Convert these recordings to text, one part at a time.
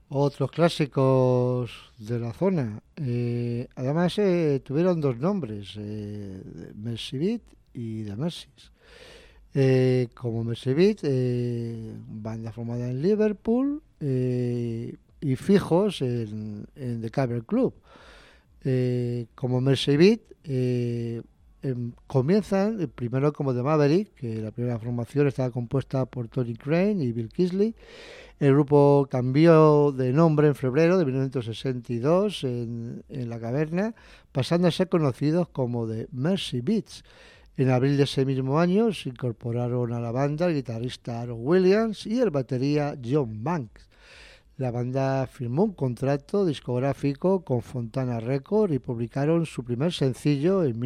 Otros clásicos de la zona. Además, tuvieron dos nombres, Mercy Beat y The Mercys. Como Mercy Beat, banda formada en Liverpool y fijos en The Cavern Club. Como Mercy Beat, comienzan primero como The Maverick, que la primera formación estaba compuesta por Tony Crane y Bill Kisley. El grupo cambió de nombre en febrero de 1962 en la caverna, pasando a ser conocidos como The Mercy Beats. En abril de ese mismo año se incorporaron a la banda el guitarrista Aaron Williams y el batería John Banks. La banda firmó un contrato discográfico con Fontana Records y publicaron su primer sencillo en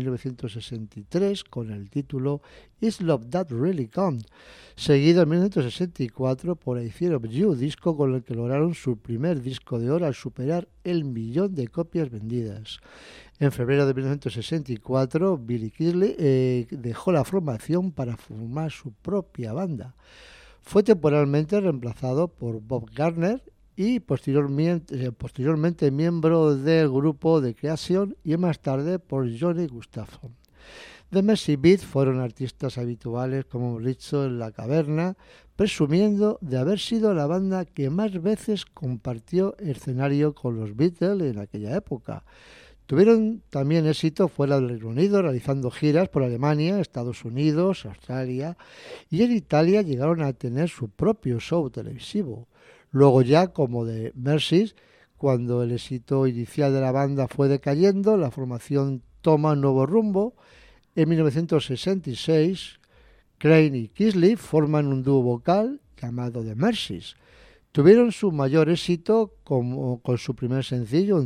1963 con el título Is Love That Really Gone, seguido en 1964 por I Fear of You, disco con el que lograron su primer disco de oro al superar el 1.000.000 de copias vendidas. En febrero de 1964, Billy Kisley dejó la formación para formar su propia banda. Fue temporalmente reemplazado por Bob Garner y posteriormente miembro del grupo The Creation y más tarde por Johnny Gustafson. The Mercy Beat fueron artistas habituales, como hemos dicho, en la caverna, presumiendo de haber sido la banda que más veces compartió escenario con los Beatles en aquella época. Tuvieron también éxito fuera del Reino Unido, realizando giras por Alemania, Estados Unidos, Australia, y en Italia llegaron a tener su propio show televisivo. Luego ya, como The Mercys, cuando el éxito inicial de la banda fue decayendo, la formación toma un nuevo rumbo. En 1966, Crane y Kisley forman un dúo vocal llamado The Mercys. Tuvieron su mayor éxito con su primer sencillo,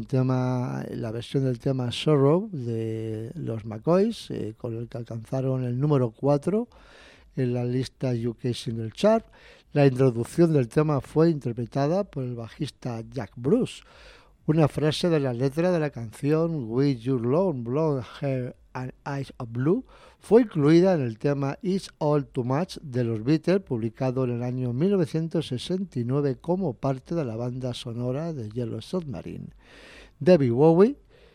la versión del tema Sorrow de los McCoys, con el que alcanzaron el número 4 en la lista UK Single Chart. La introducción del tema fue interpretada por el bajista Jack Bruce. Una frase de la letra de la canción With Your Long Blonde Hair and Eyes of Blue fue incluida en el tema It's All Too Much de los Beatles, publicado en el año 1969 como parte de la banda sonora de Yellow Submarine. David Bowie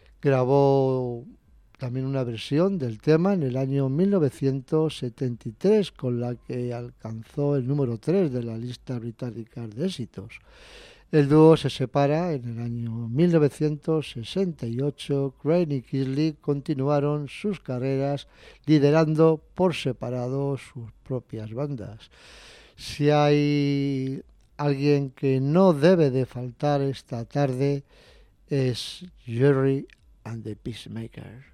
grabó también una versión del tema en el año 1973, con la que alcanzó el número 3 de la lista británica de éxitos. El dúo se separa en el año 1968. Crane y Kisley continuaron sus carreras liderando por separado sus propias bandas. Si hay alguien que no debe de faltar esta tarde es Jerry and the Peacemakers.